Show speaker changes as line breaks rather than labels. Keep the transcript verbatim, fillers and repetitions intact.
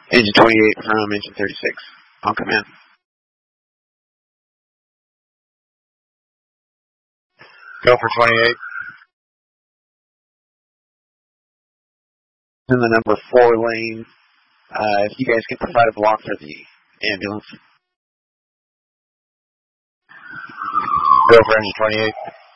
Engine twenty-eight from engine thirty-six. On command.
Go for twenty-eight.
In the number four lane, uh, if you guys can provide a block for the ambulance.
Go for engine twenty-eight.